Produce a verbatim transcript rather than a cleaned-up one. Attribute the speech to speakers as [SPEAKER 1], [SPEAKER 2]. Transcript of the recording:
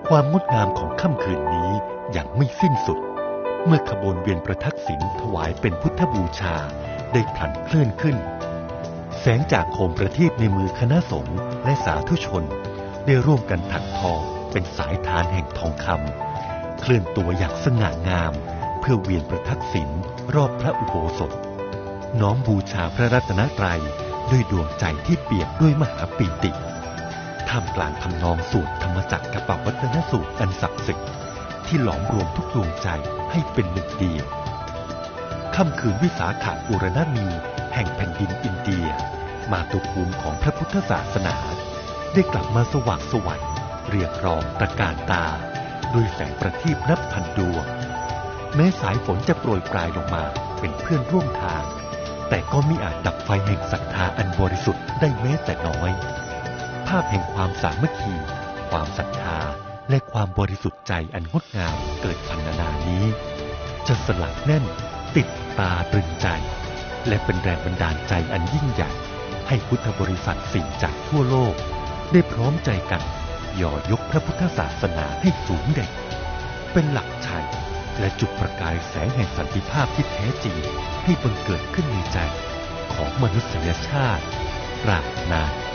[SPEAKER 1] ความงดงามของค่ำคืนนี้ยังไม่สิ้นสุดเมื่อขบวนเวียนประทักษิณถวายเป็นพุทธบูชาได้พลันเคลื่อนขึ้นแสงจากโคมประทีปในมือคณะสงฆ์และสาธุชนได้ร่วมกันถักทอเป็นสายทานแห่งทองคำเคลื่อนตัวอย่างสง่างามเพื่อเวียนประทักษิณรอบพระอุโบสถน้อมบูชาพระรัตนตรัยด้วยดวงใจที่เปี่ยมด้วยมหาปีติท่ามกลางทำนองสูตรธรรมจักรกปวัตนสูตรอันศักดิ์สิทธิ์ที่หลอมรวมทุกดวงใจให้เป็นหนึ่งเดียวค่ำคืนวิสาขบูรณมีแห่งแผ่นดินอินเดียมาตุภูมิของพระพุทธศาสนาได้กลับมาสว่างไสวเรียกร้องตระการตาด้วยแสงประทีปนับพันดวงแม้สายฝนจะโปรยปลายลงมาเป็นเพื่อนร่วมทางแต่ก็มิอาจดับไฟแห่งศรัทธาอันบริสุทธิ์ได้แม้แต่น้อยภาพแห่งความสามัคคีความศรัทธาและความบริสุทธิ์ใจอันงดงามเกิดพันนานี้จะสลักแน่นติดตาตรึงใจและเป็นแรงบันดาลใจอันยิ่งใหญ่ให้พุทธบริษัทสิ่งจากทั่วโลกได้พร้อมใจกันย่อยกพระพุทธศาสนาให้สูงเด่นเป็นหลักชัยและจุดประกายแสงแห่งสันติภาพที่แท้จริงให้บังเกิดขึ้นในใจของมนุษยชาติตราบนาน